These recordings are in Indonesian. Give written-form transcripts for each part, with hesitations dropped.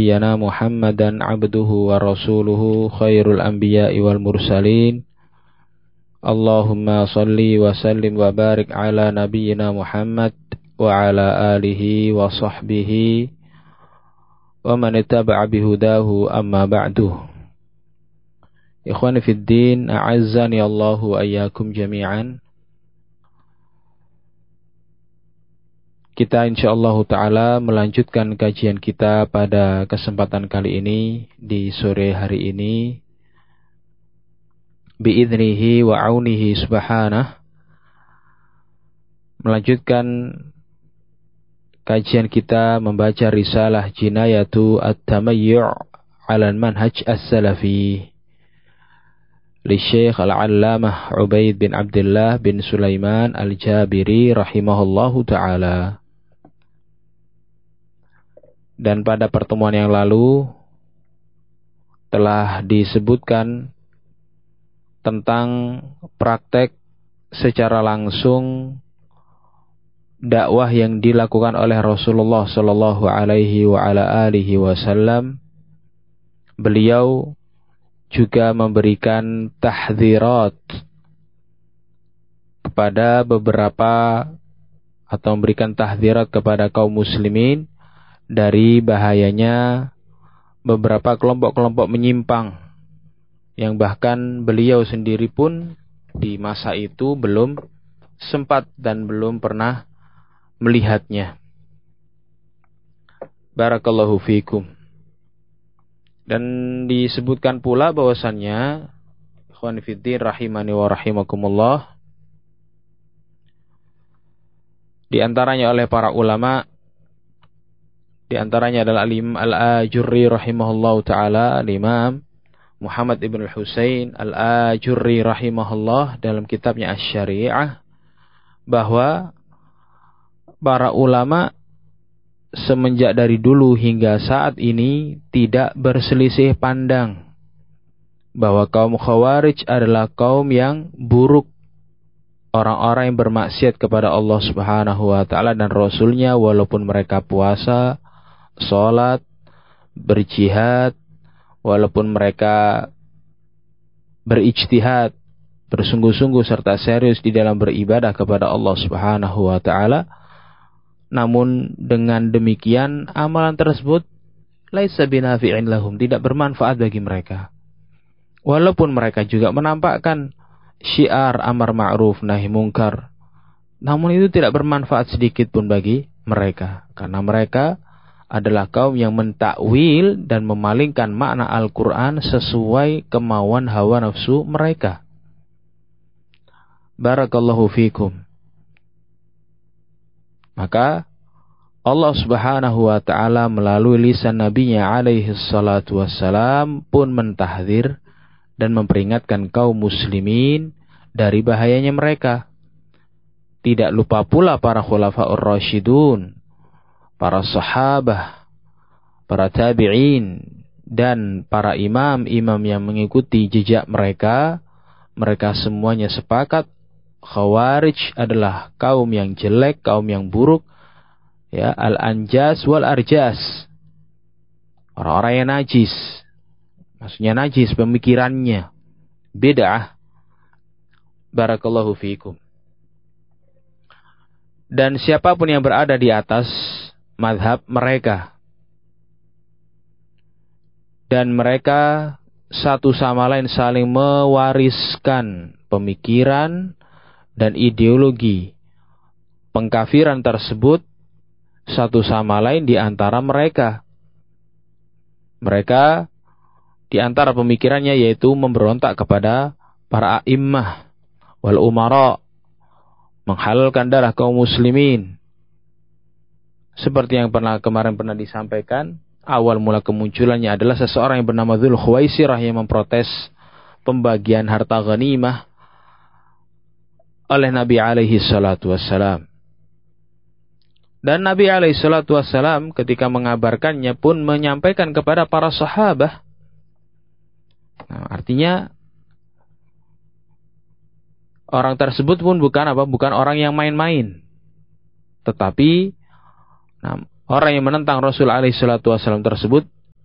نبينا محمدا عبده ورسوله خير الأنبياء والمرسلين اللهم صل وسلم وبارك على نبينا محمد وعلى آله وصحبه ومن اتبع بهداه أما بعد. Ikhwani fid din, a'azzani Allah wa iyyakum jami'an. Kita insyaallah ta'ala melanjutkan kajian kita pada kesempatan kali ini di sore hari ini bi'idnihi wa aunihi subhanah, melanjutkan kajian kita membaca risalah Jinayatu At-Tamayyu' 'ala al-Manhaj As-Salafi li Syekh Al-'Allamah Ubaid bin Abdullah bin Sulaiman Al-Jabiri rahimahullahu ta'ala. Dan pada pertemuan yang lalu telah disebutkan tentang praktek secara langsung dakwah yang dilakukan oleh Rasulullah sallallahu alaihi wa ala alihi wasallam. Beliau juga memberikan tahdzirat kepada beberapa atau memberikan tahdzirat kepada kaum muslimin dari bahayanya beberapa kelompok-kelompok menyimpang yang bahkan beliau sendiri pun di masa itu belum sempat dan belum pernah melihatnya. Barakallahu fikum. Dan disebutkan pula bahwasannya ikhwan fillah rahimani wa rahimakumullah, di antaranya oleh para ulama, di antaranya adalah Al-Imam Al-Ajurri rahimahullahu ta'ala, Al-Imam Muhammad ibn al-Husain Al-Ajurri rahimahullah dalam kitabnya Asy-Syari'ah, bahwa para ulama semenjak dari dulu hingga saat ini tidak berselisih pandang bahwa kaum Khawarij adalah kaum yang buruk, orang-orang yang bermaksiat kepada Allah Subhanahu wa ta'ala dan Rasulnya, walaupun mereka puasa, sholat, berjihad, walaupun mereka berijtihad, bersungguh-sungguh serta serius di dalam beribadah kepada Allah Subhanahu wa ta'ala, namun dengan demikian amalan tersebut laisa binafi'in lahum, tidak bermanfaat bagi mereka. Walaupun mereka juga menampakkan syiar amar ma'ruf nahi mungkar, namun itu tidak bermanfaat sedikit pun bagi mereka, karena mereka adalah kaum yang mentakwil dan memalingkan makna Al-Quran sesuai kemauan hawa nafsu mereka. Barakallahu fikum. Maka Allah Subhanahu wa ta'ala melalui lisan Nabinya alaihi salatu wassalam pun mentahdzir dan memperingatkan kaum muslimin dari bahayanya mereka. Tidak lupa pula para khulafaur rasyidun, para sahabah, para tabi'in, dan para imam-imam yang mengikuti jejak mereka. Mereka semuanya sepakat Khawarij adalah kaum yang jelek, kaum yang buruk, ya, al-anjas wal arjas, orang-orang yang najis. Maksudnya najis pemikirannya, bid'ah. Barakallahu fiikum. Dan siapapun yang berada di atas mazhab mereka, dan mereka satu sama lain saling mewariskan pemikiran dan ideologi pengkafiran tersebut satu sama lain di antara mereka. Mereka di antara pemikirannya yaitu memberontak kepada para a'immah wal umara, menghalalkan darah kaum muslimin. Seperti yang kemarin pernah disampaikan, awal mula kemunculannya adalah seseorang yang bernama Dzul Khuwaisirah yang memprotes pembagian harta ghanimah oleh Nabi alaihi salatu wassalam. Dan Nabi alaihi salatu wassalam ketika mengabarkannya pun menyampaikan kepada para sahabat. Nah, artinya orang tersebut pun bukan orang yang main-main. Tetapi orang yang menentang Rasul alaihi salatu wassalam tersebut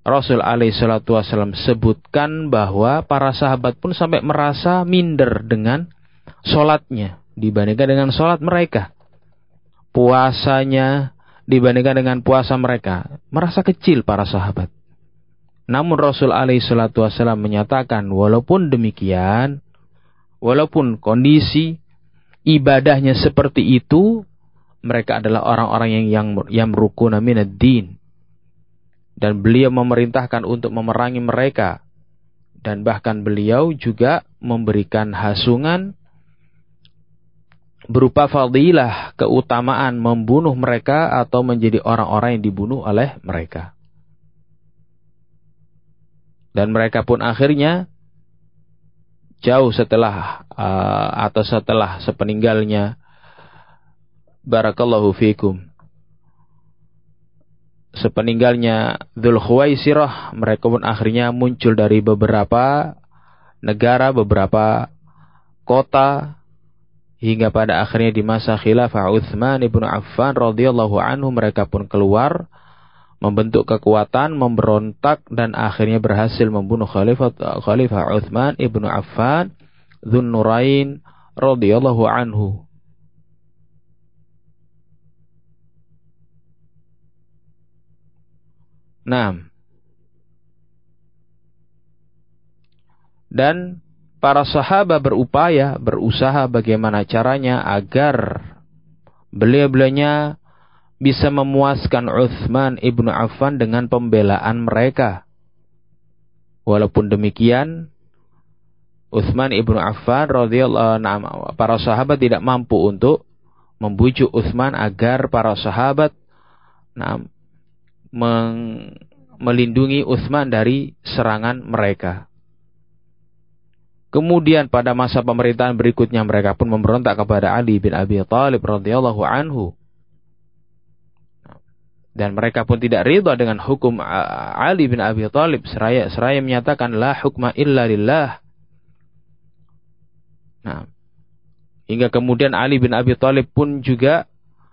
Rasul alaihi salatu wasallam sebutkan bahwa para sahabat pun sampai merasa minder dengan sholatnya dibandingkan dengan sholat mereka. Puasanya dibandingkan dengan puasa mereka. Merasa kecil para sahabat. Namun Rasul alaihi salatu wasallam menyatakan walaupun demikian, walaupun kondisi ibadahnya seperti itu, mereka adalah orang-orang yang yamrukuna minad din. Dan beliau memerintahkan untuk memerangi mereka. Dan bahkan beliau juga memberikan hasungan berupa fadilah, keutamaan membunuh mereka atau menjadi orang-orang yang dibunuh oleh mereka. Dan mereka pun akhirnya jauh setelah atau setelah sepeninggalnya, barakallahu fikum, sepeninggalnya Dzul Khuwaisirah, mereka pun akhirnya muncul dari beberapa negara, beberapa kota, hingga pada akhirnya di masa khilafah Utsman ibnu Affan radhiyallahu anhu mereka pun keluar, membentuk kekuatan, memberontak, dan akhirnya berhasil membunuh Khalifah Utsman ibnu Affan Dzun Nurain radhiyallahu anhu. Nah, dan para sahabat berusaha bagaimana caranya agar beliau-beliaunya bisa memuaskan Utsman ibnu Affan dengan pembelaan mereka. Walaupun demikian, Utsman ibnu Affan radhiyallahu anhu, para sahabat tidak mampu untuk membujuk Utsman agar para sahabat melindungi Utsman dari serangan mereka. Kemudian pada masa pemerintahan berikutnya mereka pun memberontak kepada Ali bin Abi Thalib radhiyallahu anhu. Dan mereka pun tidak ridha dengan hukum Ali bin Abi Thalib, seraya menyatakan la hukma illa lillah. Nah, hingga kemudian Ali bin Abi Thalib pun juga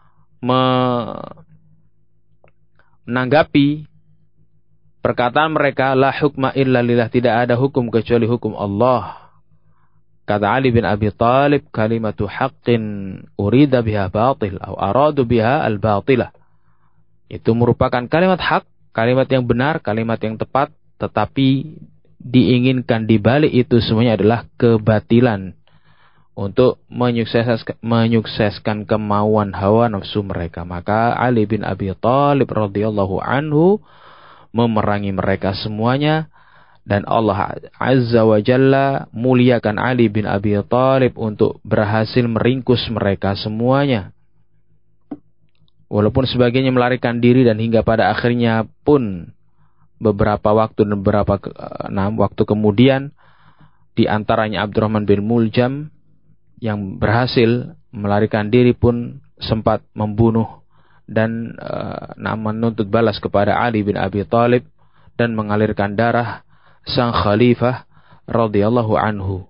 menanggapi perkataan mereka, la hukma illa lillah, tidak ada hukum kecuali hukum Allah. Kata Ali bin Abi Thalib, kalimatu haqqin urida biha batil atau aradu biha al-batilah. Itu merupakan kalimat hak, kalimat yang benar, kalimat yang tepat, tetapi diinginkan di balik itu semuanya adalah kebatilan untuk menyukseskan kemauan hawa nafsu mereka. Maka Ali bin Abi Thalib radhiyallahu anhu memerangi mereka semuanya, dan Allah Azza wa Jalla muliakan Ali bin Abi Thalib untuk berhasil meringkus mereka semuanya. Walaupun sebagiannya melarikan diri, dan hingga pada akhirnya pun beberapa waktu kemudian, di antaranya Abdurrahman bin Muljam yang berhasil melarikan diri pun sempat membunuh dan menuntut balas kepada Ali bin Abi Thalib dan mengalirkan darah sang khalifah radhiyallahu anhu.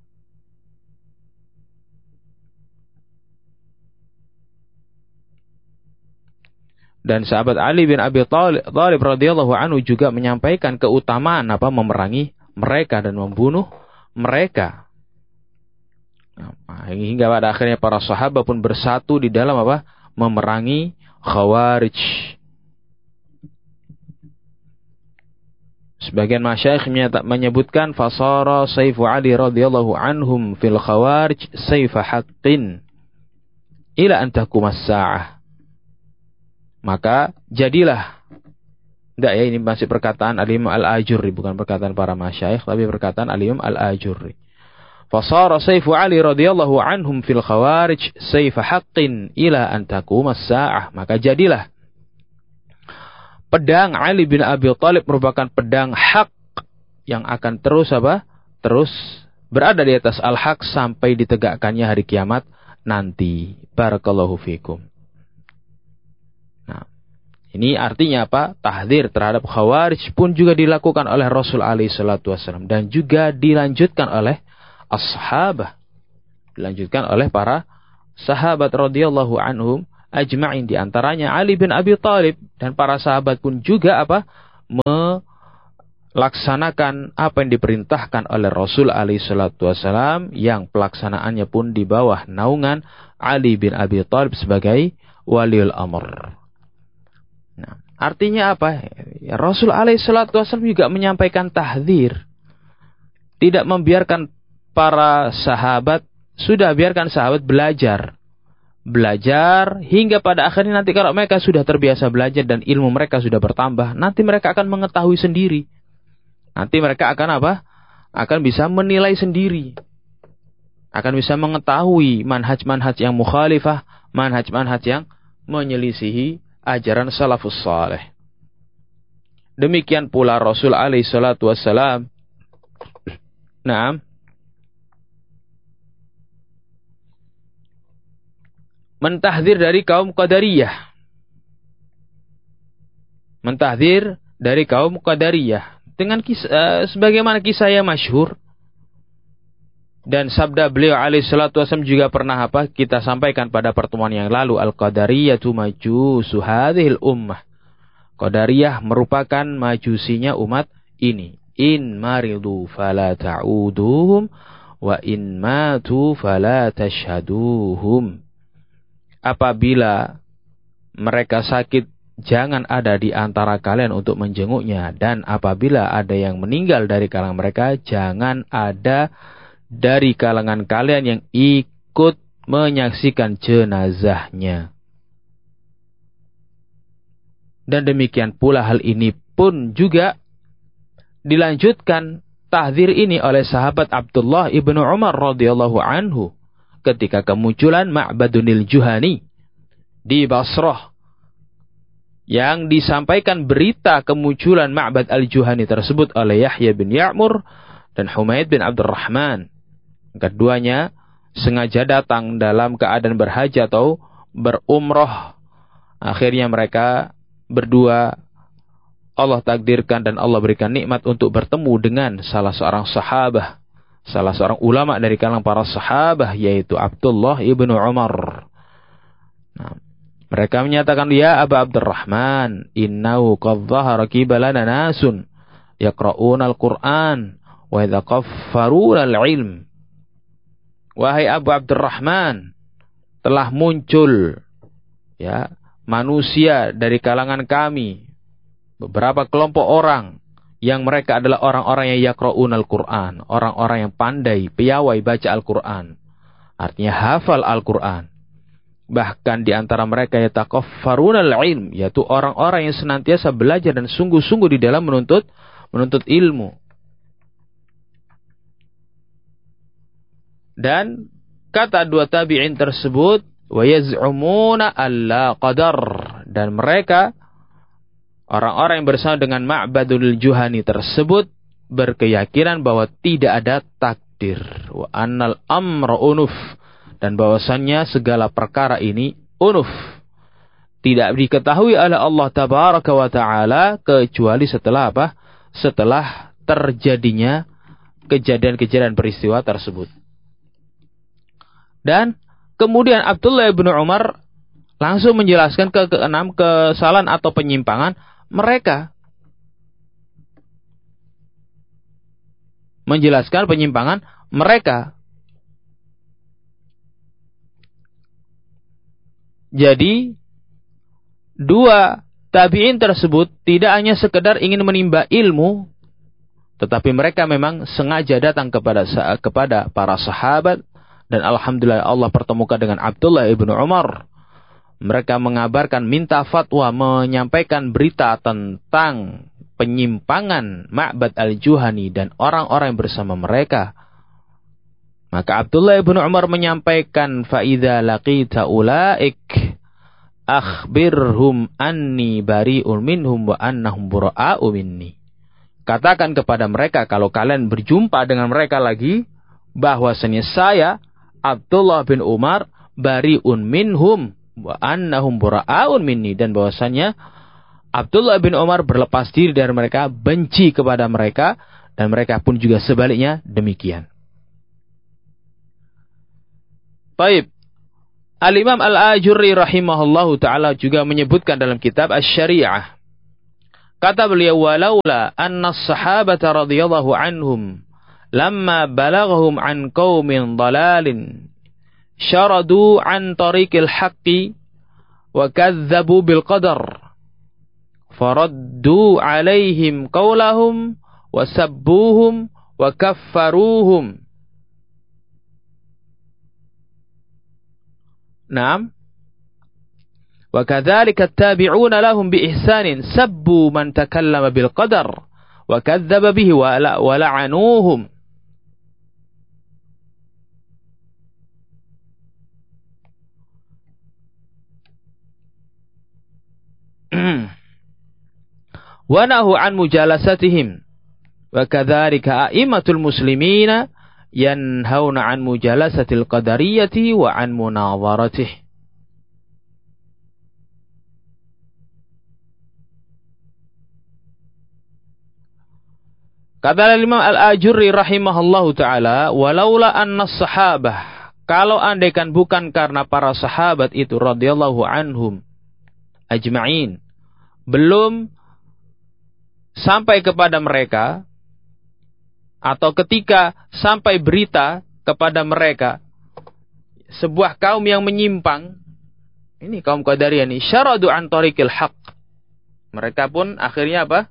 Dan sahabat Ali bin Abi Thalib radhiyallahu anhu juga menyampaikan keutamaan memerangi mereka dan membunuh mereka. Hingga pada akhirnya para sahabat pun bersatu di dalam memerangi Khawarij. Sebagian masyayikh menyebutkan fasara sayfu Ali radhiyallahu anhum fil Khawarij sayfa haqqin ila an taqumas saah. Maka jadilah, enggak ya, ini masih perkataan Al-Imam Al-Ajurri, bukan perkataan para masyayikh, tapi perkataan Al-Imam Al-Ajurri. Fasara sayfu Ali radhiyallahu anhum fil Khawarij sayfa haqqin ila an taqumas saah. Maka jadilah pedang Ali bin Abi Thalib merupakan pedang hak yang akan terus berada di atas al-haq sampai ditegakkannya hari kiamat nanti. Barakallahu fikum. Nah, ini artinya tahdzir terhadap Khawarij pun juga dilakukan oleh Rasul alaihi salatu wasallam, dan juga dilanjutkan oleh ashabah, dilanjutkan oleh para sahabat radhiyallahu anhum ajma'in, di antaranya Ali bin Abi Thalib, dan para sahabat pun juga laksanakan apa yang diperintahkan oleh Rasul alaihi salatu wasalam, yang pelaksanaannya pun di bawah naungan Ali bin Abi Thalib sebagai waliul amr. Nah, artinya apa? Ya, Rasul alaihi salatu wasalam juga menyampaikan tahdzir. Tidak membiarkan para sahabat, sudah biarkan sahabat belajar hingga pada akhirnya nanti kalau mereka sudah terbiasa belajar dan ilmu mereka sudah bertambah, nanti mereka akan mengetahui sendiri. Nanti mereka akan apa? Akan bisa menilai sendiri. Akan bisa mengetahui manhaj-manhaj yang mukhalifah, manhaj-manhaj yang menyelisihi ajaran salafus saleh. Demikian pula Rasul alaihi salatu wassalam. Naam. Mentahdzir dari kaum Qadariyah. Mentahdzir dari kaum Qadariyah. Dengan sebagaimana kisah yang masyhur. Dan sabda beliau alaihi salatu wasallam juga pernah kita sampaikan pada pertemuan yang lalu. Al-Qadariyatu majusu hadhil ummah. Qadariyah merupakan majusinya umat ini. In maridu fala ta'uduhum wa in matu fala tashhaduhum. Apabila mereka sakit, jangan ada di antara kalian untuk menjenguknya. Dan apabila ada yang meninggal dari kalangan mereka, jangan ada dari kalangan kalian yang ikut menyaksikan jenazahnya. Dan demikian pula hal ini pun juga dilanjutkan tahdzir ini oleh sahabat Abdullah ibnu Umar radhiyallahu anhu ketika kemunculan Ma'badunil Juhani di Basrah, yang disampaikan berita kemunculan Ma'bad al-Juhani tersebut oleh Yahya bin Ya'mur dan Humaid bin Abdurrahman. Keduanya sengaja datang dalam keadaan berhaji atau berumrah. Akhirnya mereka berdua Allah takdirkan dan Allah berikan nikmat untuk bertemu dengan salah seorang sahabah, salah seorang ulama dari kalangan para sahabah, yaitu Abdullah ibnu Umar. Nah, mereka menyatakan, ya Aba Abdurrahman, innahu qad dhahara kibalana nasun yaqra'una al-Qur'an wa yataqaffaruna al-ilm. Wahai Abu Abdurrahman, telah muncul ya manusia dari kalangan kami, beberapa kelompok orang yang mereka adalah orang-orang yang yaqra'una al-Qur'an, orang-orang yang pandai, piawai baca Al-Qur'an. Artinya hafal Al-Qur'an. Bahkan di antara mereka yataqaffaruna al-ilm, yaitu orang-orang yang senantiasa belajar dan sungguh-sungguh di dalam menuntut ilmu. Dan kata dua tabi'in tersebut, wa yaz'umuna alla qadar, dan mereka orang-orang yang bersama dengan Ma'badul Juhani tersebut berkeyakinan bahwa tidak ada takdir. Wa annal amra unuf, dan bahwasannya segala perkara ini unuf, tidak diketahui oleh Allah tabaraka wa ta'ala kecuali setelah apa? Setelah terjadinya kejadian-kejadian peristiwa tersebut. Dan kemudian Abdullah bin Umar langsung menjelaskan keenam kesalahan atau penyimpangan mereka. Menjelaskan penyimpangan mereka. Jadi, dua tabi'in tersebut tidak hanya sekedar ingin menimba ilmu, tetapi mereka memang sengaja datang kepada para sahabat. Dan alhamdulillah Allah pertemukan dengan Abdullah ibnu Umar. Mereka mengabarkan, minta fatwa, menyampaikan berita tentang penyimpangan Ma'bad al-Juhani dan orang-orang yang bersama mereka. Maka Abdullah ibnu Umar menyampaikan, فَإِذَا لَقِيتَ أُولَئِكَ أَخْبِرْهُمْ أَنِّي بَرِيءٌ مِّنْهُمْ وَأَنَّهُمْ بُرَآءُ مِنِّي. Katakan kepada mereka kalau kalian berjumpa dengan mereka lagi, bahwasanya saya Abdullah bin Umar bari'un minhum wa annahum bura'un minni, dan bahwasanya Abdullah bin Umar berlepas diri dari mereka, benci kepada mereka, dan mereka pun juga sebaliknya demikian. Baik. Al-Imam Al-Ajurri rahimahullahu ta'ala juga menyebutkan dalam kitab Asy-Syari'ah, Kata beliau, walaula anna as-sahabata radhiyallahu anhum lamma balaghum an qaumin dhalalin syaradu an tariqil haqqi wa kadzdzabu bil qadar faraddu alaihim qawlahum wa sabbuhum wa kaffaruhum. Naam. Wa kadzalika at-tabi'una lahum bi ihsanin sabbu man takallama bil qadar wa kadzdzaba bihi wa la'anuhum. Wa nahu an mujalasatihim wa kadzalika a'immatul muslimina yanhauna an mujalasatil qadariyyati wa an munadharatih. Kata Imam Al-Ajurri rahimahullahu ta'ala, walaula anna sahabah, kalau andaikan bukan karena para sahabat itu radhiyallahu anhum ajma'in, belum sampai kepada mereka, atau ketika sampai berita kepada mereka, sebuah kaum yang menyimpang, ini kaum Qadariyah ini, syaradu an tariqil haqq. Mereka pun akhirnya apa?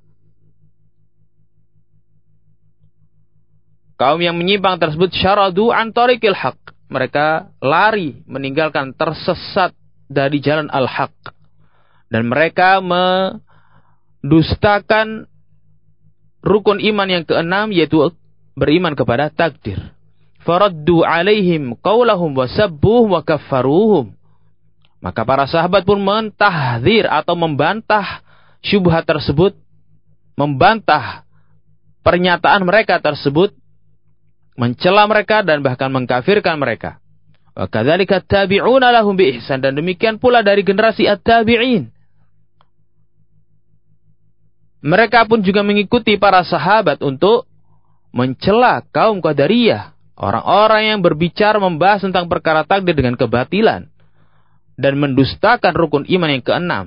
Kaum yang menyimpang tersebut syaradu an tariqil haqq. Mereka lari, meninggalkan, tersesat dari jalan al-haq. Dan mereka mendustakan rukun iman yang keenam, yaitu beriman kepada takdir. Faraddu alaihim qawlahum wa sabbuhum wa kaffaruhum. Maka para sahabat pun mentahdzir atau membantah syubhat tersebut, membantah pernyataan mereka tersebut, mencela mereka dan bahkan mengkafirkan mereka. Wa kadzalika at-tabi'una lahum bi ihsan, dan demikian pula dari generasi at-tabi'in. Mereka pun juga mengikuti para sahabat untuk mencela kaum Qadariyah, orang-orang yang berbicara membahas tentang perkara takdir dengan kebatilan dan mendustakan rukun iman yang keenam.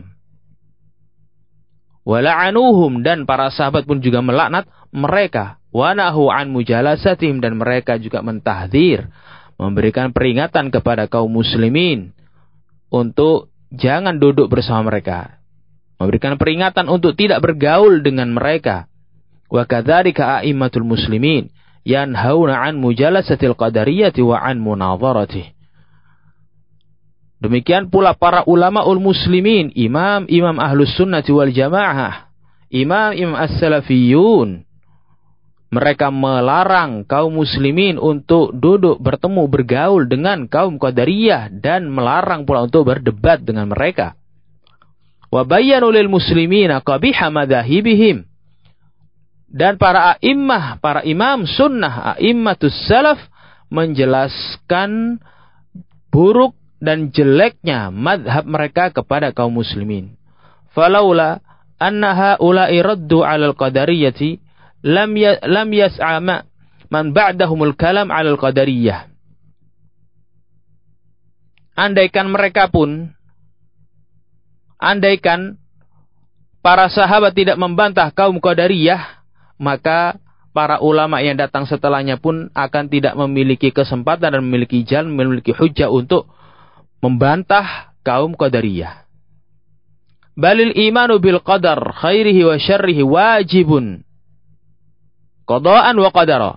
Wa la'anuhum, dan para sahabat pun juga melaknat mereka. Wa nahu an mujalasatihim, dan mereka juga mentahdzir, memberikan peringatan kepada kaum muslimin untuk jangan duduk bersama mereka, memberikan peringatan untuk tidak bergaul dengan mereka. Wa kadzalika a'immatul muslimin yanhauna an mujalasatil qadariyyati wa an munadharatih. Demikian pula para ulamaul muslimin, imam-imam ahlus sunnati wal jamaah, imam-imam as-salafiyun, mereka melarang kaum muslimin untuk duduk bertemu bergaul dengan kaum Qadariyah dan melarang pula untuk berdebat dengan mereka. Wa bayyanu lil muslimina qabiha madzahibihim, dan para a'immah, para imam sunnah, a'immatus salaf, menjelaskan buruk dan jeleknya madhab mereka kepada kaum muslimin. Falaula anna haula'i raddu 'alal qadariyyati lam yas'a man ba'dahumul kalam 'alal qadariyah. Andaikan para sahabat tidak membantah kaum Qadariyah, maka para ulama yang datang setelahnya pun akan tidak memiliki kesempatan dan memiliki jalan, memiliki hujjah untuk membantah kaum Qadariyah. Balil imanu bil qadar khairihi wa syarrihi wajibun qada'an wa qadara.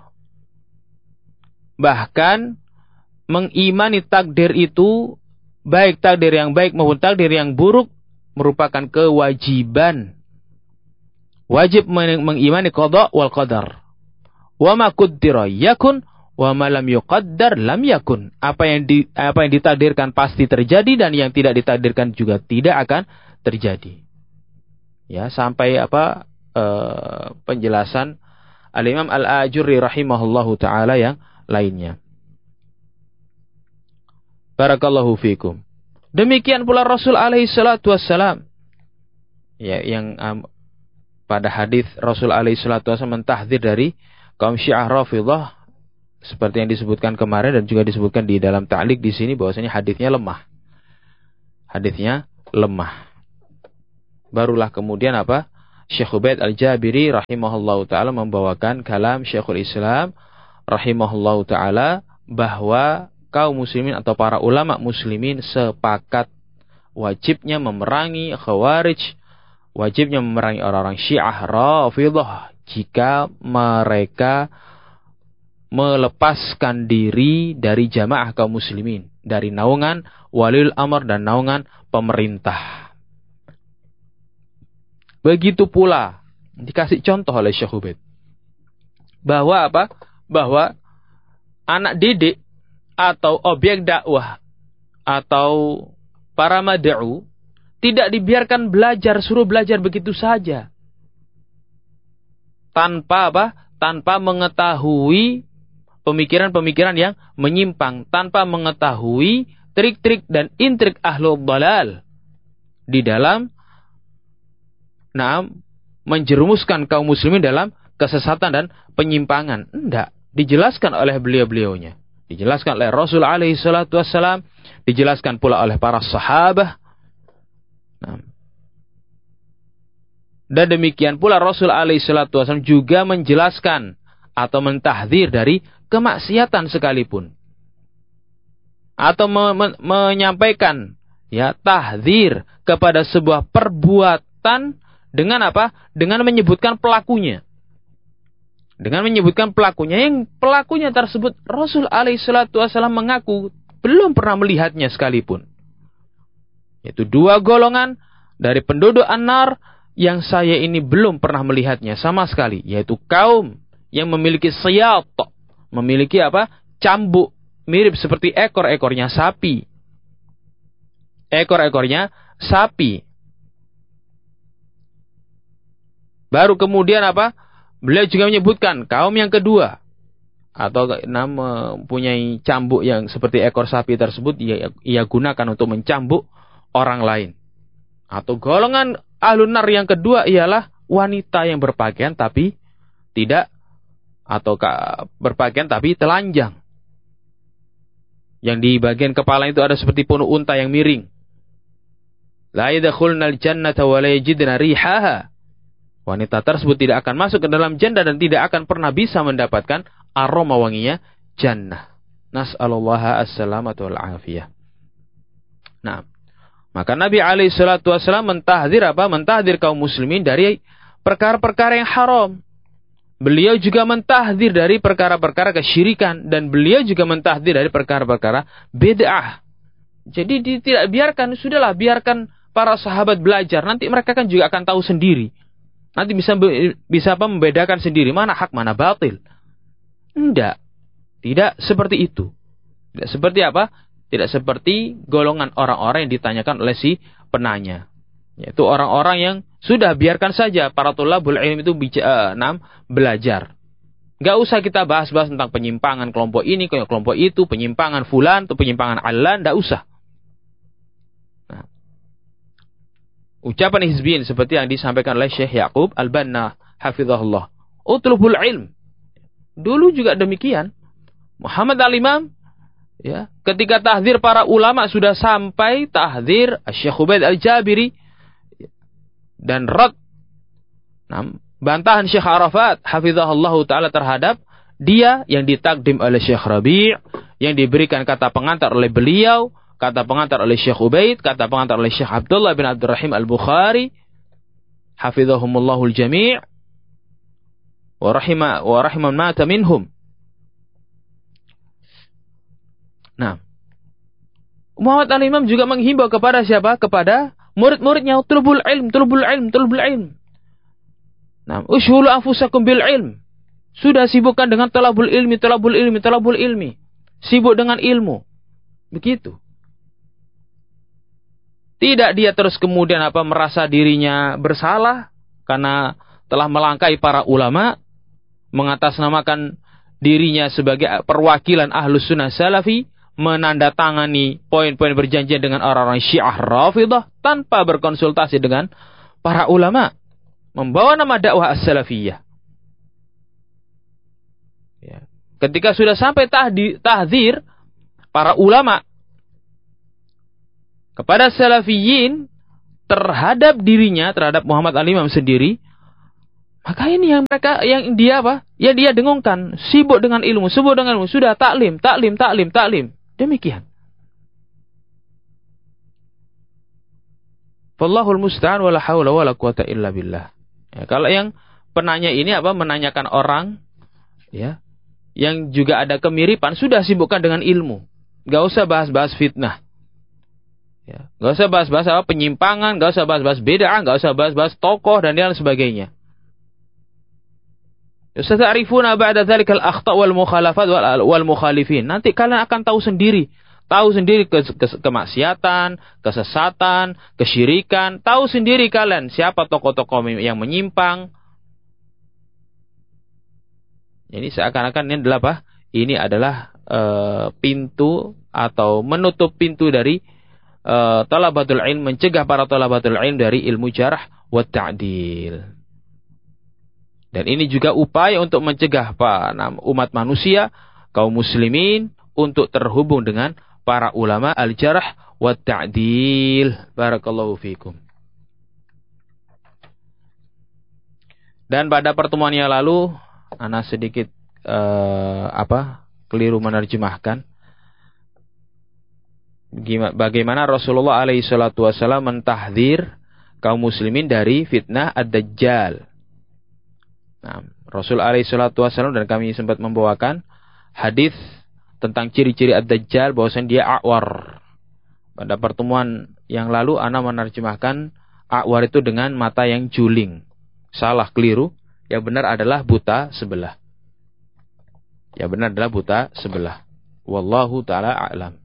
Bahkan mengimani takdir itu, baik takdir yang baik maupun takdir yang buruk, merupakan kewajiban. Wajib mengimani qada' wal qadar. Wa ma qaddara yakun wa ma lam yuqaddar lam yakun. Apa yang ditakdirkan pasti terjadi, dan yang tidak ditakdirkan juga tidak akan terjadi. Ya, sampai penjelasan Al-Imam Al-Ajurri rahimahullahu ta'ala yang lainnya. Barakallahu fikum. Demikian pula Rasul alaihi salatu wassalam, ya, yang pada hadis Rasul alaihi salatu wassalam mentahdzir dari kaum Syiah Rafidhah, seperti yang disebutkan kemarin dan juga disebutkan di dalam ta'liq di sini, bahwasanya hadisnya lemah. Hadisnya lemah. Barulah kemudian Syekh Ubaid Al-Jabiri rahimahullahu ta'ala membawakan kalam Syekhul Islam rahimahullahu ta'ala bahwa kaum muslimin atau para ulama muslimin sepakat wajibnya memerangi Khawarij, wajibnya memerangi orang-orang Syiah Rafidhah jika mereka melepaskan diri dari jamaah kaum muslimin, dari naungan waliul amr dan naungan pemerintah. Begitu pula dikasih contoh oleh Syekh Ubaid bahwa apa? Bahwa anak didik atau objek dakwah atau para mad'u tidak dibiarkan belajar, suruh belajar begitu saja. Tanpa apa? Tanpa mengetahui pemikiran-pemikiran yang menyimpang, tanpa mengetahui trik-trik dan intrik ahlul dhalal di dalam menjerumuskan kaum muslimin dalam kesesatan dan penyimpangan. Enggak, dijelaskan oleh beliau-beliaunya. Dijelaskan oleh Rasul alaihi salatu wassalam, dijelaskan pula oleh para sahabat. Dan demikian pula Rasul alaihi salatu wassalam juga menjelaskan atau mentahdzir dari kemaksiatan sekalipun. Atau menyampaikan ya tahdzir kepada sebuah perbuatan dengan apa? Dengan menyebutkan pelakunya. Dengan menyebutkan pelakunya, yang pelakunya tersebut Rasul alaihi salatu wasallam mengaku belum pernah melihatnya sekalipun. Yaitu dua golongan dari penduduk An-Nar yang saya ini belum pernah melihatnya sama sekali, yaitu kaum yang memiliki siyat, memiliki apa? Cambuk mirip seperti ekor-ekornya sapi. Ekor-ekornya sapi. Baru kemudian apa? Beliau juga menyebutkan kaum yang kedua atau mempunyai cambuk yang seperti ekor sapi tersebut ia gunakan untuk mencambuk orang lain. Atau golongan ahlun nar yang kedua ialah wanita yang berpakaian tapi tidak, atau berpakaian tapi telanjang. Yang di bagian kepala itu ada seperti punuk unta yang miring. La yadkhulnal jannata wa la yajidna rihaha. Wanita tersebut tidak akan masuk ke dalam jannah dan tidak akan pernah bisa mendapatkan aroma wanginya jannah. Nas'alullaha as-salamata wal afiyah. Nah, maka Nabi alaihi salatu wasallam mentahdzir apa? Mentahdzir kaum muslimin dari perkara-perkara yang haram. Beliau juga mentahdzir dari perkara-perkara kesyirikan dan beliau juga mentahdzir dari perkara-perkara bid'ah. Jadi tidak biarkan, sudahlah biarkan para sahabat belajar, nanti mereka kan juga akan tahu sendiri. Nanti bisa apa membedakan sendiri mana hak mana batil. Tidak seperti itu. Tidak seperti apa? Tidak seperti golongan orang-orang yang ditanyakan oleh si penanya. Yaitu orang-orang yang sudah biarkan saja para thalabul ilm itu belajar. Gak usah kita bahas-bahas tentang penyimpangan kelompok ini, kelompok itu, penyimpangan fulan, atau penyimpangan alan, gak usah. Nah, ucapan hizbiyin seperti yang disampaikan oleh Syekh Yaqub Al-Banna hafizahullah. Utlubul ilm. Dulu juga demikian. Muhammad Al-Imam ya, ketika tahdzir para ulama sudah sampai tahdzir Syekh Ubaid Al-Jabiri dan bantahan Syekh Arafat hafizahullah taala terhadap dia yang ditakdim oleh Syekh Rabi', yang diberikan kata pengantar oleh beliau, kata pengantar oleh Syekh Ubaid, kata pengantar oleh Syekh Abdullah bin Abdurrahim Al-Bukhari hafizahumullahu al-jami' wa rahiman mata minhum. Nah, Muhammad Al-Imam juga menghimbau kepada siapa? Kepada murid-muridnya, tulubul ilm. Nah, ushulu anfusakum bil ilm. Sudah sibukkan dengan talabul ilmi. Sibuk dengan ilmu. Begitu. Tidak dia terus kemudian merasa dirinya bersalah karena telah melangkai para ulama, mengatasnamakan dirinya sebagai perwakilan Ahlus Sunnah Salafi, menandatangani poin-poin perjanjian dengan orang-orang Syiah Rafidhah tanpa berkonsultasi dengan para ulama, membawa nama dakwah as-salafiyah. Ya. Ketika sudah sampai tahdzir para ulama kepada salafiyin terhadap dirinya, terhadap Muhammad Al-Imam sendiri, Maka ini yang dia apa? Ya dia dengungkan, sibuk dengan ilmu, sudah taklim. Demikian. Wallahul musta'an wala haula wala quwata illa billah. Ya, kalau yang penanya ini menanyakan orang ya yang juga ada kemiripan, sudah sibukkan dengan ilmu. Enggak usah bahas-bahas fitnah. Ya, enggak usah bahas-bahas penyimpangan, enggak usah bahas-bahas bid'ah, enggak usah bahas-bahas tokoh dan lain sebagainya. Sata'rifuna ba'da dzalikal akhta' wal mukhalafat wal mukhalifin. Nanti kalian akan tahu sendiri kemaksiatan, kesesatan, kesyirikan, tahu sendiri kalian siapa tokoh-tokoh yang menyimpang. Ini seakan-akan ini adalah apa? Ini adalah pintu atau menutup pintu dari talabatul ilm, mencegah para talabatul ilm dari ilmu jarh wa ta'dil. Dan ini juga upaya untuk mencegah umat manusia, kaum muslimin, untuk terhubung dengan para ulama al-jarh wa ta'dil. Barakallahu fikum. Dan pada pertemuan yang lalu, ana sedikit keliru menerjemahkan bagaimana Rasulullah alaihi salatu wasallam mentahdzir kaum muslimin dari fitnah ad-dajjal. Nah, Rasul alaihi salatu wasallam dan kami sempat membawakan hadis tentang ciri-ciri ad-dajjal bahwasanya dia a'war. Pada pertemuan yang lalu ana menerjemahkan a'war itu dengan mata yang juling. Salah, keliru. Yang benar adalah buta sebelah. Wallahu ta'ala a'lam.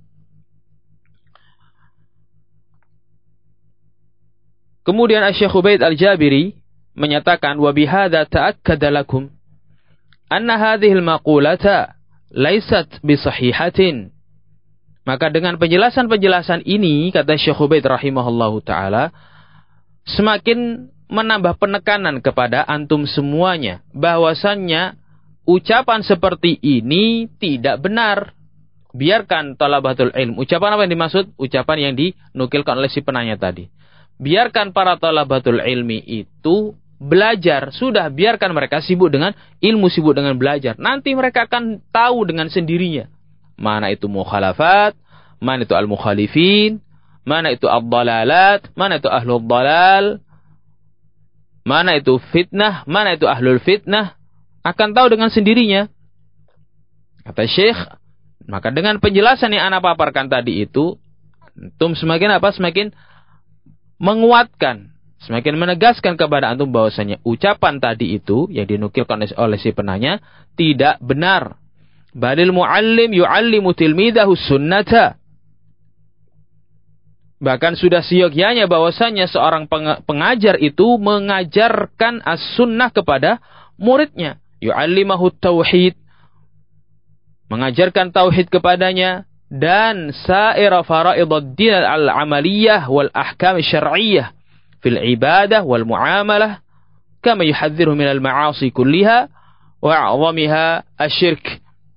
Kemudian Asy-Syaikh Ubaid Al-Jabiri menyatakan wa bihadza ta'akkada lakum anna hadhihi al-maqulata laysat bisahihatin. Maka dengan penjelasan-penjelasan ini, kata Syekh Ubaid rahimahullahu taala, semakin menambah penekanan kepada antum semuanya bahwasannya ucapan seperti ini tidak benar. Biarkan talabatul ilm. Ucapan apa yang dimaksud? Ucapan yang dinukilkan oleh si penanya tadi. Biarkan para talabatul ilmi itu belajar. Sudah, biarkan mereka sibuk dengan ilmu, sibuk dengan belajar. Nanti mereka akan tahu dengan sendirinya. Mana itu mukhalafat, mana itu al-mukhalifin, mana itu ad-dalalat, mana itu ahlul dalal, mana itu fitnah, mana itu ahlul fitnah. Akan tahu dengan sendirinya. Kata Syekh, maka dengan penjelasan yang ana paparkan tadi itu, antum semakin Semakin menguatkan, semakin menegaskan kepada antum bahwasanya ucapan tadi itu yang dinukilkan oleh si penanya tidak benar. Balil muallim yu'allimu tilmidahu sunnata. Bahkan sudah seyogyanya bahwasanya seorang pengajar itu mengajarkan as-sunnah kepada muridnya. Yu'allimahu tauhid, mengajarkan tauhid kepadanya, dan sa'ira fara'iduddin al-amaliyah wal ahkam syar'iyyah fil ibadah wal muamalah kama yuhadziru minal ma'asi kulliha wa a'zamiha asyirk.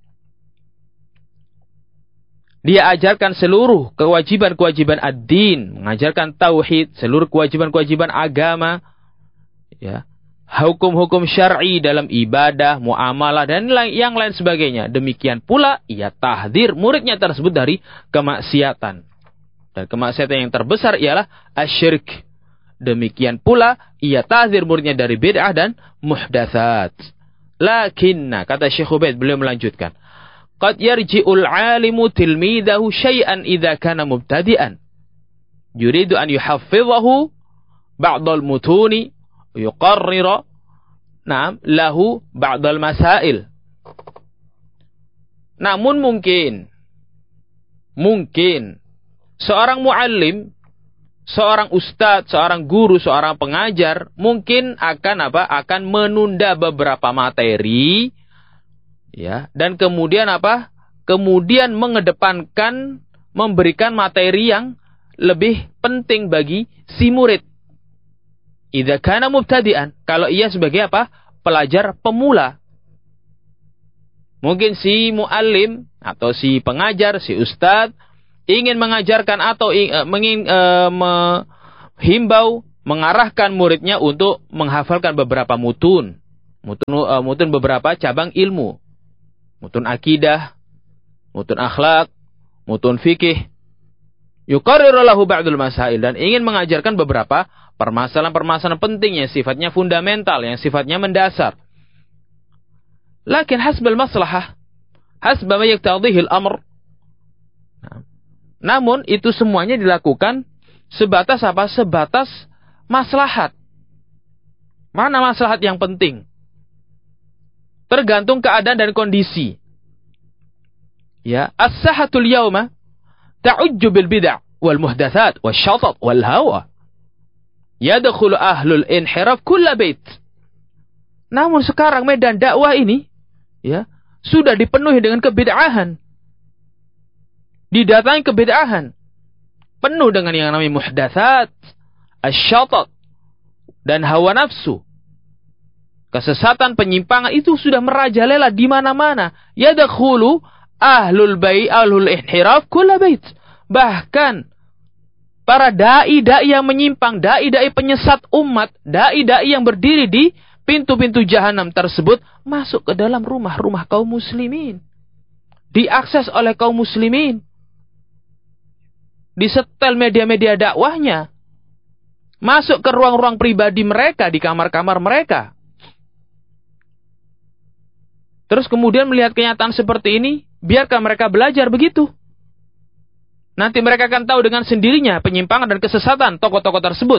Dia ajarkan seluruh kewajiban-kewajiban ad-din, mengajarkan tauhid, seluruh kewajiban-kewajiban agama, ya, hukum-hukum syar'i dalam ibadah, muamalah, dan yang lain sebagainya. Demikian pula ia tahdzir muridnya tersebut dari kemaksiatan. Dan kemaksiatan yang terbesar ialah asyirk. Demikian pula ia tahdzir muridnya dari bid'ah dan muhdatsat. Lakinna, kata Syekh Ubaid, beliau melanjutkan, qad yarji'ul 'alimu tilmidahu syai'an idza kana mubtadi'an yuridu an yuhaffizahu ba'dal mutuni yuqarrira lahu ba'dal masail. Namun mungkin seorang muallim, seorang ustadz, seorang guru, seorang pengajar mungkin akan menunda beberapa materi, ya, dan kemudian kemudian mengedepankan memberikan materi yang lebih penting bagi si murid. Idza kana mubtadi'an, kalau ia sebagai pelajar pemula. Mungkin si muallim atau si pengajar, si ustadz ingin mengajarkan atau ingin menghimbau mengarahkan muridnya untuk menghafalkan beberapa mutun beberapa cabang ilmu, mutun akidah, mutun akhlak, mutun fikih. Yuqarriru lahu ba'dul masail, dan ingin mengajarkan beberapa permasalahan-permasalahan penting yang sifatnya fundamental, yang sifatnya mendasar. Lakin hasbal maslahah, hasba ma yaqtadhihi al-amr. Namun itu semuanya dilakukan sebatas apa? Sebatas maslahat. Mana maslahat yang penting? Tergantung keadaan dan kondisi. Ya, as-sahatul yauma ta'ujju bil bid'ah wal muhdatsat wasyatat wal hawa. Yadkhulu ahlul inhiraf kull bait. Namun sekarang medan dakwah ini ya sudah dipenuhi dengan kebid'ahan. Didatangi kebid'ahan. Penuh dengan yang namanya muhdatsat, asyatat dan hawa nafsu. Kesesatan, penyimpangan itu sudah merajalela di mana-mana. Yadkhulu ahlul inhiraf kull bait. Bahkan para dai-dai yang menyimpang, dai-dai penyesat umat, dai-dai yang berdiri di pintu-pintu jahanam tersebut masuk ke dalam rumah-rumah kaum muslimin. Diakses oleh kaum muslimin. Disetel media-media dakwahnya. Masuk ke ruang-ruang pribadi mereka, di kamar-kamar mereka. Terus kemudian melihat kenyataan seperti ini, biarkan mereka belajar begitu. Nanti mereka akan tahu dengan sendirinya penyimpangan dan kesesatan tokoh-tokoh tersebut.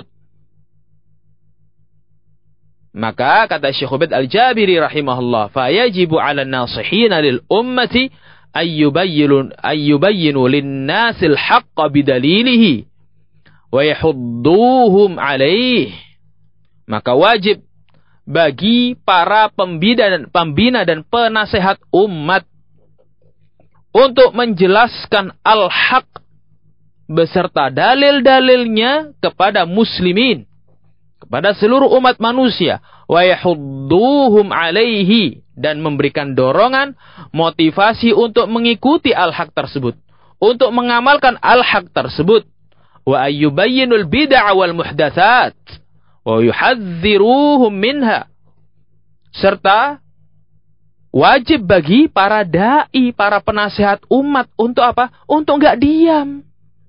Maka kata Syekh Ubaid Al-Jabiri rahimahullah, "Fayajibu 'ala an-nasihina lil ummati ayyubayyinu lin-nasil haqqa bidalilihi wa yahudduhum 'alaihi." Maka wajib bagi para pembina dan penasehat umat untuk menjelaskan al-haq beserta dalil-dalilnya kepada muslimin, kepada seluruh umat manusia, wa yahudduhum 'alaihi, dan memberikan dorongan, motivasi untuk mengikuti al-haq tersebut, untuk mengamalkan al-haq tersebut, wa ayyubayyinul bid'ah wal muhdatsat wa yuhadziruhum minha, serta wajib bagi para dai, para penasehat umat untuk apa? Untuk enggak diam.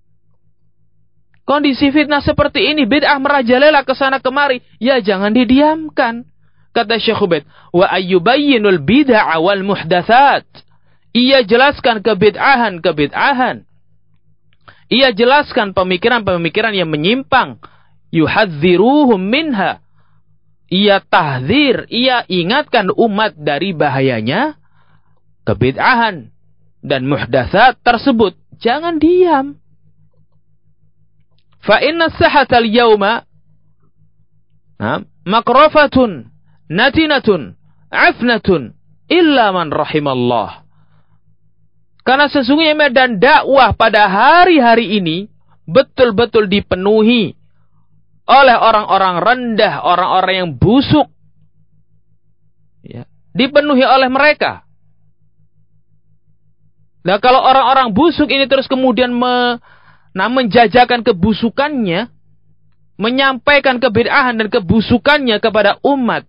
Kondisi fitnah seperti ini, bid'ah merajalela ke sana kemari, ya jangan didiamkan. Kata Syekh Ubaid, wa ayyubayyinul bid'ah wal muhdatsat. Ia jelaskan kebid'ahan. Ia jelaskan pemikiran-pemikiran yang menyimpang. Yuhadziruhum minha. Ia tahdzir, ia ingatkan umat dari bahayanya kebid'ahan dan muhdatsat tersebut. Jangan diam. Fa inna sahatal yawma makrafatun natinatun afnatun illa man rahimallah. Karena sesungguhnya medan dakwah pada hari-hari ini betul-betul dipenuhi oleh orang-orang rendah, orang-orang yang busuk. Ya, dipenuhi oleh mereka. Nah, kalau orang-orang busuk ini terus kemudian menjajakan kebusukannya, menyampaikan kebid'ahan dan kebusukannya kepada umat.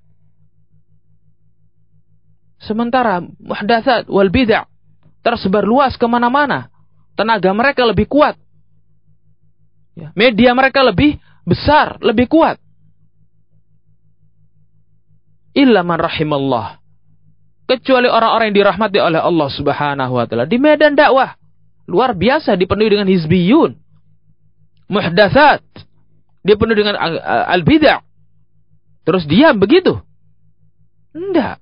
Sementara muhdatsat wal bid'ah tersebar luas kemana-mana. Tenaga mereka lebih kuat. Ya, media mereka lebih besar, lebih kuat. Illa man rahimallah. Kecuali orang-orang yang dirahmati oleh Allah Subhanahu wa taala. Di medan dakwah luar biasa dipenuhi dengan hizbiyun, muhdatsat, dipenuhi dengan al-bid'ah. Terus diam begitu? Enggak.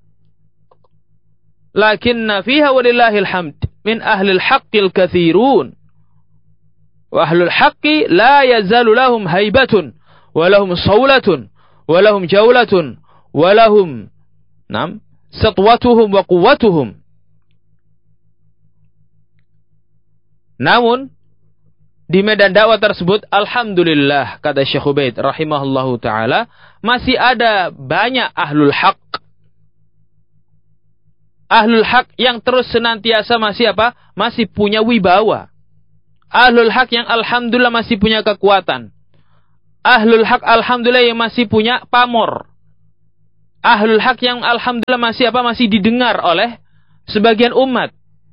Lakinna fiha walillahil hamd min ahlil haqqil katsirun. Wa ahlul haqqi la yazalu lahum haibatun wa lahum sawlatun wa lahum jawlatun wa lahum satwatuhum wa quwwatuhum. Namun di medan dakwah tersebut, alhamdulillah, kata Syekh Ubaid rahimahullahu taala, masih ada banyak ahlul haq. Ahlul haq yang terus senantiasa masih punya wibawa. Ahlul haq yang alhamdulillah masih punya kekuatan. Ahlul haq alhamdulillah yang masih punya pamor. Ahlul haq yang alhamdulillah masih didengar oleh sebagian umat.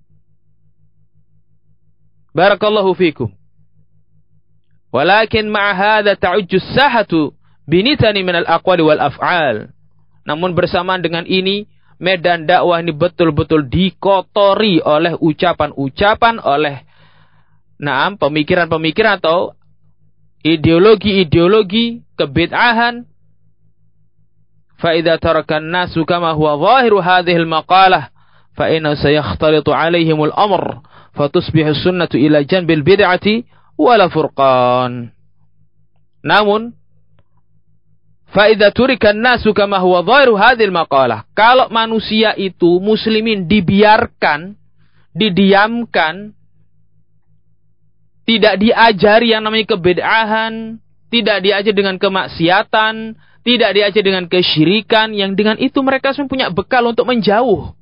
Barakallahu fikum. Walakin ma'a hadza ta'ujju as-sahatu binitani min al-aqwali wal af'al. Namun bersamaan dengan ini, medan dakwah ini betul-betul dikotori oleh ucapan-ucapan, oleh pemikiran-pemikiran atau ideologi-ideologi kebid'ahan. Fa idza taraka an-nasu kama huwa zahiru hadhihi al-maqalah fa inna sayakhtalitu 'alaihim al-amr fatusbihu sunnatu ila janbil bid'ati wala furqan. Namun fa idza turika an-nasu kama huwa zahiru hadhihi al-maqalah, kalau manusia itu muslimin dibiarkan, didiamkan, tidak diajari yang namanya kebid'ahan, tidak diajar dengan kemaksiatan, tidak diajar dengan kesyirikan, yang dengan itu mereka semua punya bekal untuk menjauh.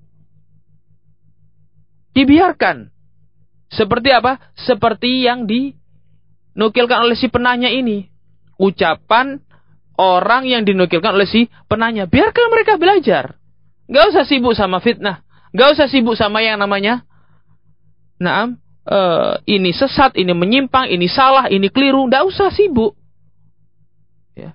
Dibiarkan. Seperti apa? Seperti yang dinukilkan oleh si penanya ini. Ucapan orang yang dinukilkan oleh si penanya. Biarkan mereka belajar. Gak usah sibuk sama fitnah. Gak usah sibuk sama yang namanya ini sesat, ini menyimpang, ini salah, ini keliru. Gak usah sibuk. Ya.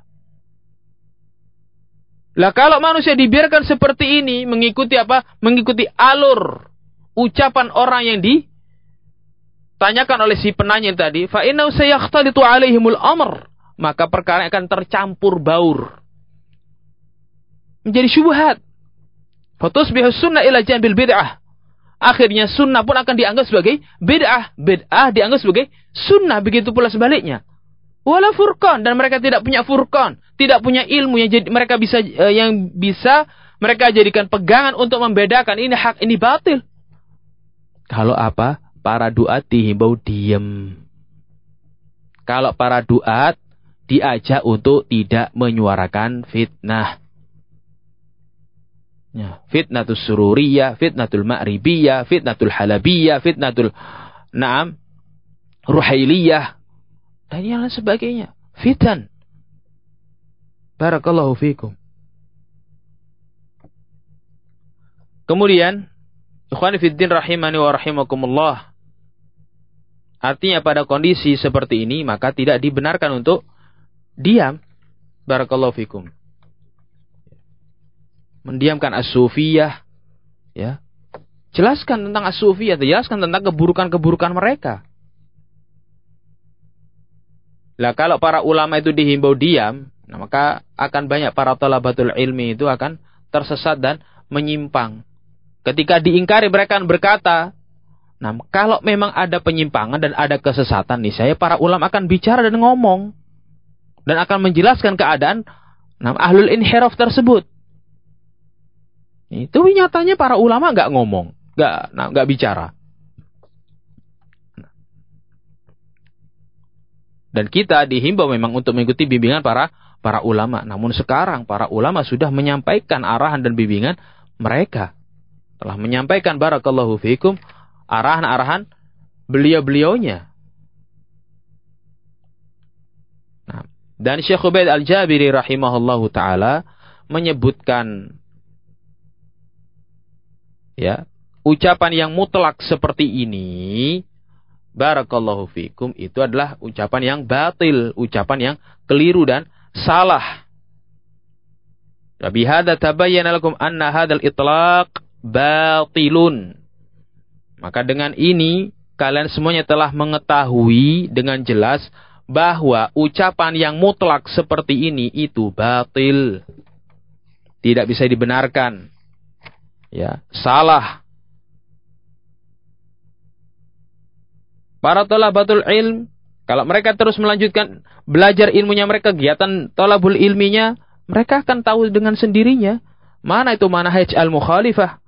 Lah kalau manusia dibiarkan seperti ini, mengikuti apa? Mengikuti alur ucapan orang yang ditanyakan oleh si penanya tadi, fa inna sayakhtalitu alaihimul amr, maka perkara akan tercampur baur, menjadi syubhat. Fatusbihu sunnah ila janbil bid'ah. Akhirnya sunnah pun akan dianggap sebagai bid'ah, bid'ah dianggap sebagai sunnah, begitu pula sebaliknya. Wala furqan, dan mereka tidak punya furqan, tidak punya ilmu yang mereka bisa mereka jadikan pegangan untuk membedakan ini hak, ini batil. Kalau apa? Para duat dihimbau diam. Kalau para duat diajak untuk tidak menyuarakan fitnah. Ya, fitnatul sururiyah, fitnatul ma'ribiyah, fitnatul halabiyah, fitnatul ruhailiyah, dan yang lain sebagainya. Fitan. Barakallahu fikum. Kemudian, ikhwani fiddin rahimani wa rahimakumullah, artinya pada kondisi seperti ini maka tidak dibenarkan untuk diam. Barakallahu fikum. Mendiamkan as-sufiyah, ya. Jelaskan tentang as-sufiyah, jelaskan tentang keburukan-keburukan mereka. Lah kalau para ulama itu dihimbau diam, maka akan banyak para thalabatul ilmi itu akan tersesat dan menyimpang. Ketika diingkari mereka akan berkata, kalau memang ada penyimpangan dan ada kesesatan nih, saya para ulama akan bicara dan ngomong dan akan menjelaskan keadaan ahlul inhiraf tersebut. Itu nyatanya para ulama nggak ngomong, nggak bicara. Dan kita dihimbau memang untuk mengikuti bimbingan para ulama. Namun sekarang para ulama sudah menyampaikan arahan dan bimbingan mereka. Telah menyampaikan barakallahu fikum arahan-arahan beliau-beliaunya. Dan Syekh Ubaid Al-Jabiri rahimahullahu ta'ala menyebutkan, ya, ucapan yang mutlak seperti ini, barakallahu fikum, itu adalah ucapan yang batil, ucapan yang keliru dan salah. Bihadza tabayyana lakum anna hadzal itlaq batilun. Maka dengan ini kalian semuanya telah mengetahui dengan jelas bahwa ucapan yang mutlak seperti ini itu batil, tidak bisa dibenarkan, ya, salah. Para thalabatul ilm, kalau mereka terus melanjutkan belajar ilmunya mereka, kegiatan thalabul ilminya, mereka akan tahu dengan sendirinya mana itu manhaj al-mukhalifah.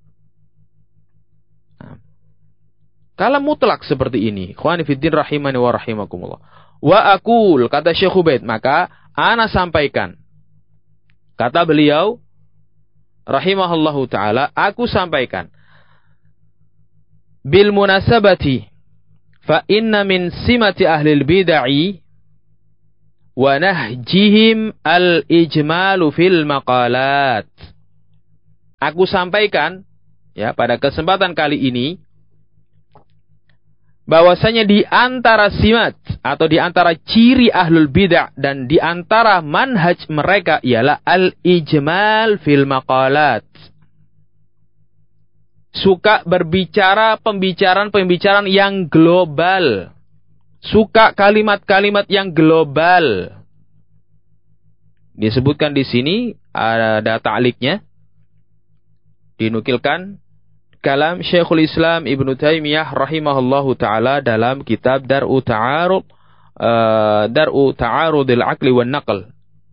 Kalau mutlak seperti ini, ikhwani fiddin rahimani wa rahimakumullah. Wa aqul, kata Syekh Ubaid, maka ana sampaikan. Kata beliau rahimahullahu taala, aku sampaikan. Bil munasabati fa inna min simati ahlil bid'ah wa nahjihim al-ijmalu fil maqalat. Aku sampaikan ya pada kesempatan kali ini bahwasanya di antara simat atau di antara ciri ahlul bid'ah dan di antara manhaj mereka ialah al-ijmal fil maqalat. Suka berbicara pembicaraan yang global. Suka kalimat-kalimat yang global. Disebutkan di sini ada ta'liqnya. Dinukilkan kalam Syekhul Islam Ibnu Taimiyah rahimahullahu taala dalam kitab Dar'u Ta'arudil Aqli wan Naql.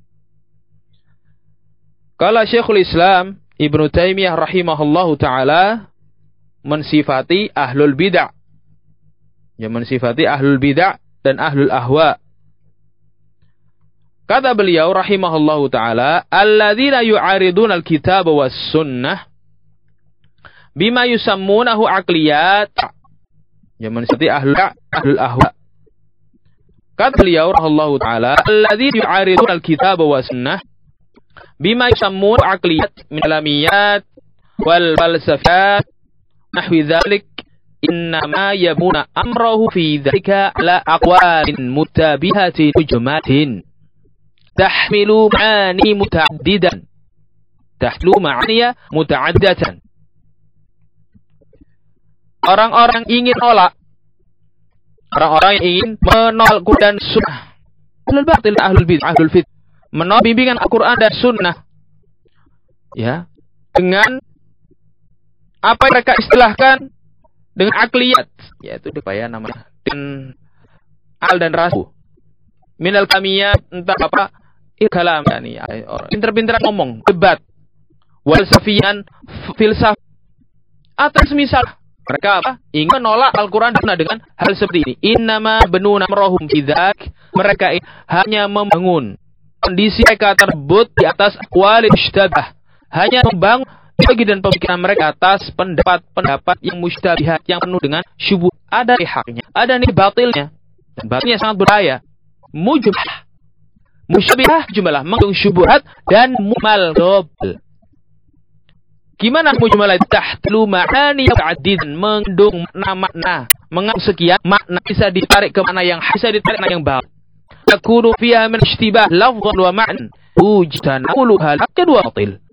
Kala Syekhul Islam Ibnu Taimiyah rahimahullahu taala mensifati ahlul bid'ah. Ya, mensifati ahlul bid'ah dan ahlul ahwa. Kata beliau rahimahullahu taala, alladzina yu'ariduna al-kitab was sunnah bima yusammunahu aqliyat. Ya, mensifati ahlul ahwa. Kata beliau rahimahullahu taala, alladzina yu'ariduna al-kitab was sunnah bima yusammunahu aqliyat min alamiyat wal falsafat nahwi dzalik innama yabuna amrahu fi dzalika la aqwalin mutabihatin mujmatin tahmilu ma'ani muta'addidatan. Orang-orang ingin menolak, orang-orang yang ingin menolak Quran dan Sunnah, ahlul batil, ahlul bid'ah, ahlul fitnah, menolak bimbingan Al-Quran dan Sunnah, ya, dengan apa yang mereka istilahkan dengan akliyat, yaitu dipaya namanya dan al dan rasu, minal kamiyat, entah apa, kalam, yani orang pinter-pinteran ngomong, debat, walsafian, filsaf, atau semisal mereka apa? Ingin menolak Al-Quran dengan hal seperti ini. Innama benuna marahum bidzak, mereka hanya membangun kondisi mereka tersebut di atas aqwal mushtabah, hanya membangun bagi dan pemikiran mereka atas pendapat-pendapat yang mushtabihat, yang penuh dengan syubhat. Ada nih haknya, ada nih batilnya. Dan batilnya sangat berbahaya. Mujmah, musyabihah jumlah, mengandung syubhat dan mumal dobel. Gimana mujmalah? Tahtlu ma'ani muta'addidan, mengandung makna, mengandung sekian makna, bisa ditarik ke mana yang bisa ditarik ke mana yang batil. Takunu fiha min ishtibah lafdhan wa ma'nan ujtanaquluha kedua batil.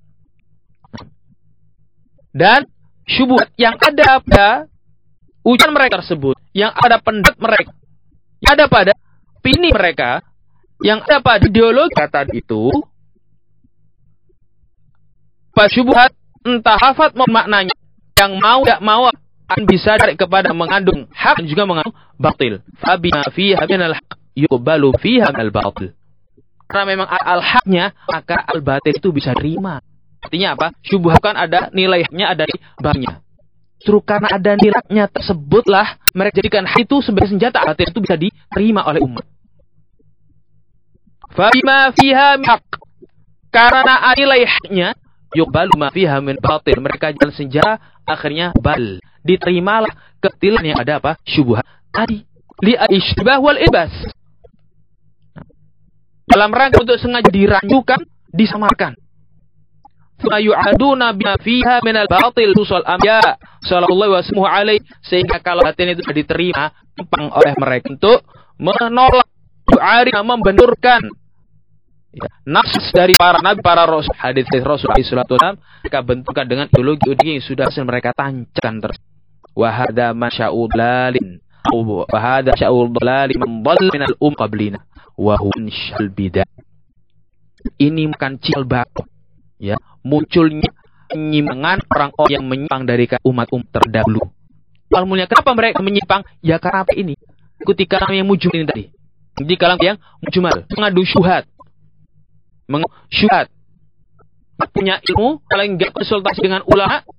Dan syubhat yang ada pada ucapan mereka tersebut, yang ada pendapat mereka, yang ada pada opini mereka, yang ada pada ideologi kata itu, pada syubhat entah hafat mau maknanya, yang mau tidak mau akan bisa dari kepada mengandung hak dan juga mengandung batil. Fabima fiha minal haq yuqbalu fiha minal batil. Karena memang al-haknya, maka al-batil itu bisa terima. Artinya apa? Syubhat kan ada nilainya, ada di bahannya. Justru karena ada nilainya tersebutlah mereka jadikan hak itu sebagai senjata, batil itu bisa diterima oleh umat. Fabima fiha min haq, karena nilai haknya, yuqbalu ma fiha min batil, mereka jalan senjata, akhirnya bal, diterimalah ketilan yang ada apa? Syubhat tadi. Li ishtibah wal ibas. Dalam rangka untuk sengaja dirancukan, disamarkan. Yu'aduna bima fiha minal batil usul anbiya sallallahu alaihi, sehingga kalau batin itu diterima gampang oleh mereka untuk menolak, yu'ari, membenturkan nas dari para nabi, para rasul, hadis Rasul sallallahu alaihi, mereka benturkan dengan ideologi yang sudah mereka tancapkan terus. Wa hadza masya'ul lalin wa hadza sya'ul lalin man dhalla minal qablina wa huwa syal bidah. Ini bukan cikal bakal, ya, munculnya penyimpangan orang-orang yang menyimpang dari umat-umat terdahulu. Almunya, kenapa mereka menyimpang? Ya karena apa ini? Ikuti kalam yang mujmal ini tadi. Di kalam yang mujmal, mengadu syubhat. Syubhat. Punya ilmu, kalau enggak konsultasi dengan ulama,